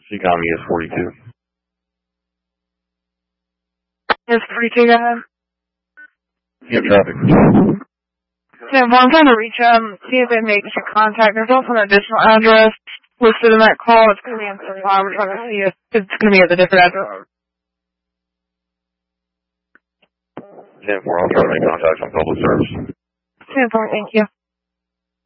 Economy is 42. Is 42, go ahead. Yeah, traffic. Yeah, well, I'm trying to reach see if they make some contact. There's also an additional address listed in that call. It's going to be in Savannah. We're trying to see if it's going to be at the different address. Yeah, we're all trying to make contact on public service. Thank you.